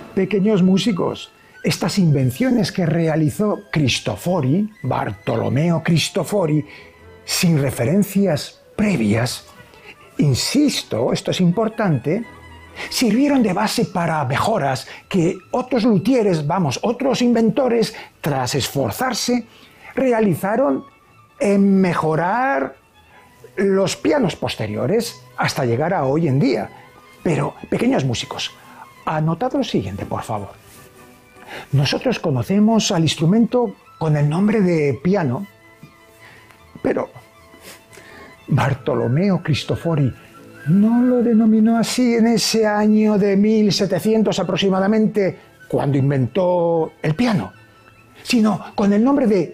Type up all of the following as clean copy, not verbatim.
Pequeños músicos, estas invenciones que realizó Cristofori, Bartolomeo Cristofori, sin referencias previas, insisto, esto es importante, sirvieron de base para mejoras que otros luthieres, otros inventores, tras esforzarse, realizaron en mejorar los pianos posteriores hasta llegar a hoy en día. Pero, pequeños músicos, anotad lo siguiente, por favor. Nosotros conocemos al instrumento con el nombre de piano, pero Bartolomeo Cristofori no lo denominó así en ese año de 1700 aproximadamente, cuando inventó el piano, sino con el nombre de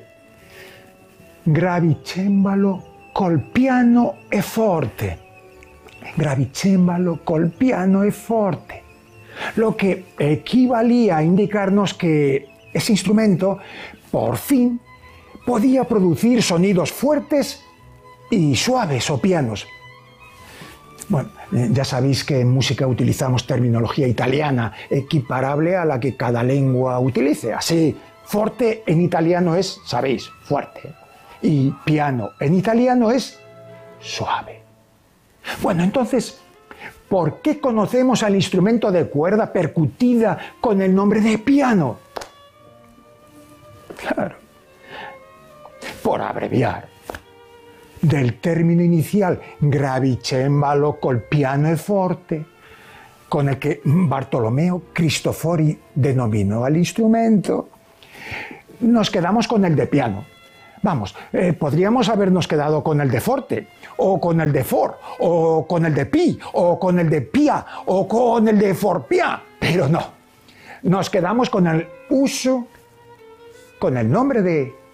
gravicembalo col piano e forte. Gravicembalo col piano e forte. Lo que equivalía a indicarnos que ese instrumento, por fin, podía producir sonidos fuertes y suaves o pianos. Bueno, ya sabéis que en música utilizamos terminología italiana equiparable a la que cada lengua utilice. Así, forte en italiano es, sabéis, fuerte. Y piano en italiano es suave. Bueno, entonces, ¿por qué conocemos al instrumento de cuerda percutida con el nombre de piano? Claro, por abreviar, del término inicial gravicembalo col piano e forte, con el que Bartolomeo Cristofori denominó al instrumento, nos quedamos con el de piano. Podríamos habernos quedado con el de forte, o con el de for, o con el de pi, o con el de pia, o con el de forpia, pero no. Nos quedamos con el uso, con el nombre de